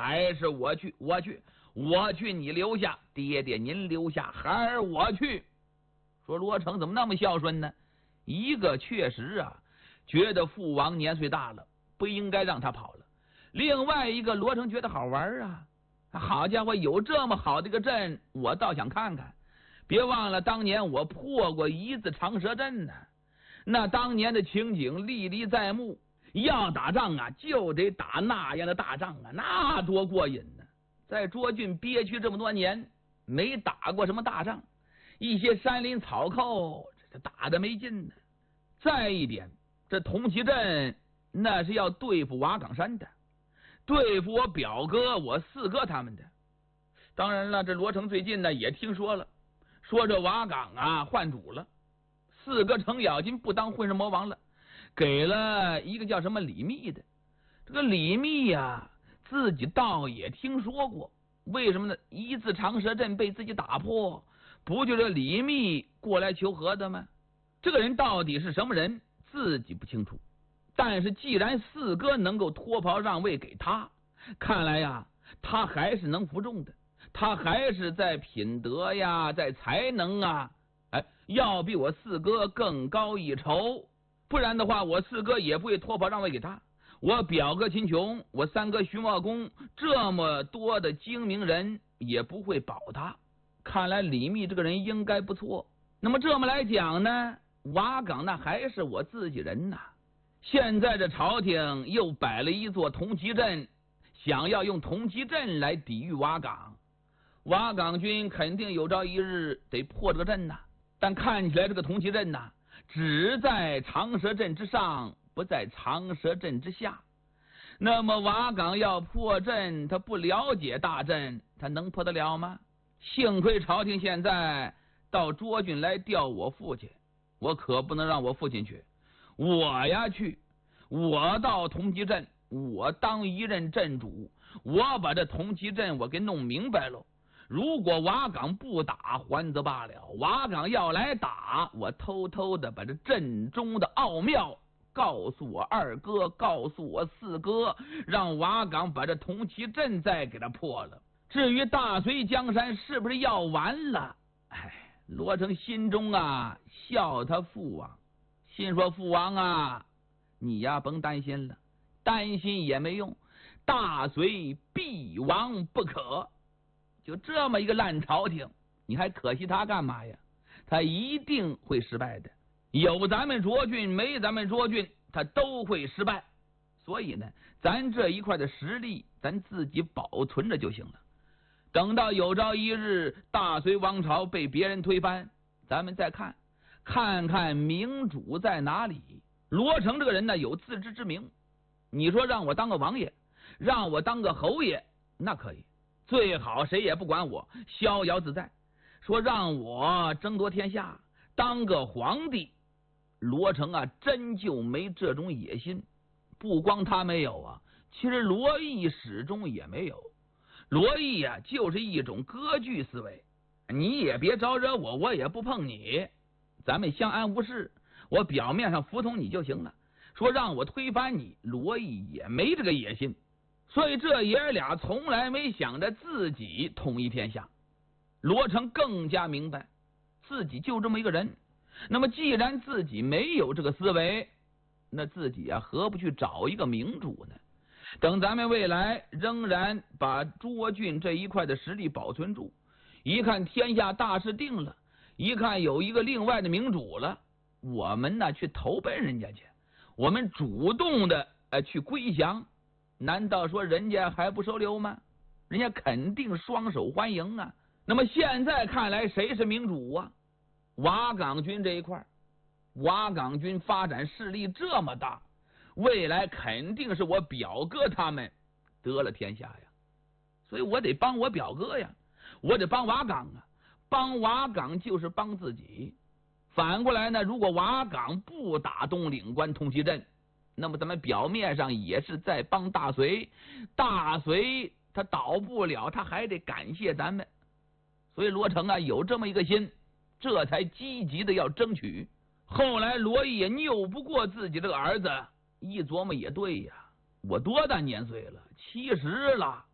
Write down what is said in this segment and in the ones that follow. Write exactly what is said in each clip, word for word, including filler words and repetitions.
还是我去，我去，我去，你留下，爹爹您留下，孩儿我去。说罗成怎么那么孝顺呢？一个确实啊，觉得父王年岁大了，不应该让他跑了。另外一个，罗成觉得好玩啊，好家伙，有这么好的一个阵，我倒想看看。别忘了当年我破过一字长蛇阵呢，那当年的情景历历在目。要打仗啊，就得打那样的大仗啊，那多过瘾呢！在涿郡憋屈这么多年，没打过什么大仗，一些山林草寇，这打得没劲呢。再一点，这铜旗阵那是要对付瓦岗山的，对付我表哥、我四哥他们的。当然了，这罗成最近呢也听说了，说这瓦岗啊换主了，四哥程咬金不当混世魔王了。给了一个叫什么李密的，这个李密呀、啊，自己倒也听说过。为什么呢？一字长蛇阵被自己打破，不就是李密过来求和的吗？这个人到底是什么人，自己不清楚。但是既然四哥能够脱袍让位给他，看来呀，他还是能服众的。他还是在品德呀，在才能啊，哎，要比我四哥更高一筹。不然的话，我四哥也不会脱袍让位给他。我表哥秦琼，我三哥徐茂公，这么多的精明人也不会保他。看来李密这个人应该不错。那么这么来讲呢，瓦岗那还是我自己人呐。现在这朝廷又摆了一座铜旗阵，想要用铜旗阵来抵御瓦岗。瓦岗军肯定有朝一日得破这个阵呐。但看起来这个铜旗阵呐，只在长蛇阵之上，不在长蛇阵之下。那么瓦岗要破阵，他不了解大阵，他能破得了吗？幸亏朝廷现在到涿郡来调我父亲，我可不能让我父亲去。我呀去，我到铜旗阵，我当一任阵主，我把这铜旗阵我给弄明白了。如果瓦岗不打，还则罢了；瓦岗要来打，我偷偷的把这阵中的奥妙告诉我二哥，告诉我四哥，让瓦岗把这铜旗阵再给他破了。至于大隋江山是不是要完了，哎，罗成心中啊笑他父王，心说父王啊，你呀甭担心了，担心也没用，大隋必亡不可。就这么一个烂朝廷，你还可惜他干嘛呀？他一定会失败的，有咱们涿郡没咱们涿郡，他都会失败。所以呢，咱这一块的实力咱自己保存着就行了。等到有朝一日大隋王朝被别人推翻，咱们再看看看明主在哪里。罗成这个人呢有自知之明，你说让我当个王爷，让我当个侯爷，那可以，最好谁也不管我，逍遥自在。说让我争夺天下，当个皇帝，罗成啊真就没这种野心。不光他没有啊，其实罗毅始终也没有。罗毅啊就是一种割据思维，你也别招惹我，我也不碰你，咱们相安无事，我表面上服从你就行了。说让我推翻你，罗毅也没这个野心。所以这爷俩从来没想着自己统一天下。罗成更加明白自己就这么一个人，那么既然自己没有这个思维，那自己啊何不去找一个明主呢？等咱们未来仍然把涿郡这一块的实力保存住，一看天下大事定了，一看有一个另外的明主了，我们呢去投奔人家去，我们主动的呃去归降，难道说人家还不收留吗？人家肯定双手欢迎啊。那么现在看来谁是明主啊？瓦岗军这一块，瓦岗军发展势力这么大，未来肯定是我表哥他们得了天下呀，所以我得帮我表哥呀，我得帮瓦岗啊，帮瓦岗就是帮自己。反过来呢，如果瓦岗不打东岭关铜旗阵，那么咱们表面上也是在帮大隋，大隋他倒不了，他还得感谢咱们。所以罗成啊有这么一个心，这才积极的要争取。后来罗毅也拗不过自己这个儿子，一琢磨也对呀，我多大年岁了，七十了，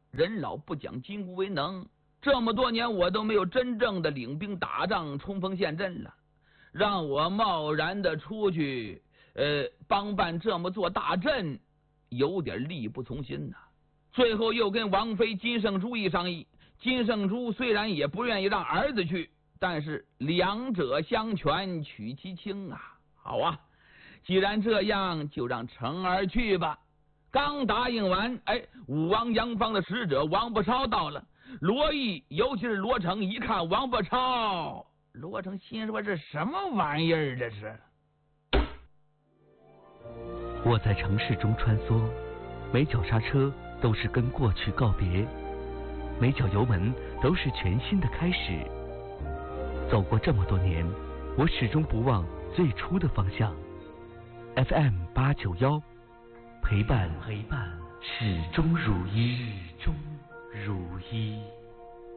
人老不讲筋骨为能，这么多年我都没有真正的领兵打仗冲锋陷阵了，让我贸然的出去呃帮办这么座大阵，有点力不从心呐、啊。最后又跟王妃金圣珠一商议，金圣珠虽然也不愿意让儿子去，但是两者相权取其轻啊。好啊，既然这样，就让成儿去吧。刚答应完，哎，武王杨方的使者王不超到了。罗毅，尤其是罗成，一看王不超，罗成心说这什么玩意儿？这是。 我在城市中穿梭，每脚刹车都是跟过去告别，每脚油门都是全新的开始。走过这么多年，我始终不忘最初的方向。F M 八九幺，陪伴陪伴，始终如一，始终如一。